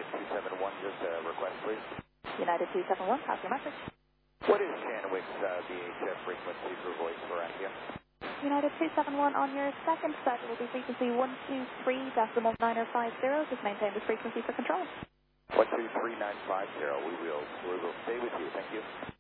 271, just a request, please. United 271, pass your message. What is Shanwick's VHF frequency for voice for Antio? United 271, on your second set will be frequency 123.9050. Just maintain this frequency for control. 123950. We will stay with you. Thank you.